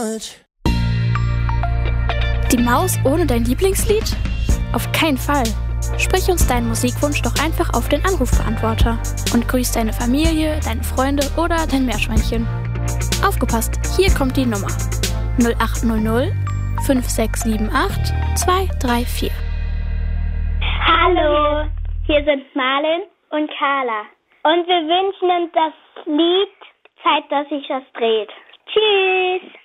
Die Maus ohne dein Lieblingslied? Auf keinen Fall. Sprich uns deinen Musikwunsch doch einfach auf den Anrufbeantworter und grüß deine Familie, deine Freunde oder dein Meerschweinchen. Aufgepasst, hier kommt die Nummer. 0800 5678 234. Hallo, hier sind Marlin und Carla. Und wir wünschen uns das Lied Zeit, dass sich was dreht. Tschüss!